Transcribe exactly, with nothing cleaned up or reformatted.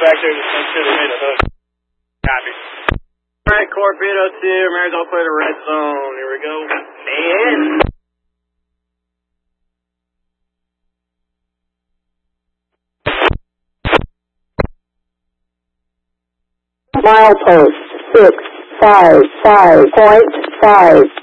back there, just make sure they made a hook. Copy. Alright, Torpedo two, Mary's all clear to red zone. Here we go. And... Milepost six five five point five.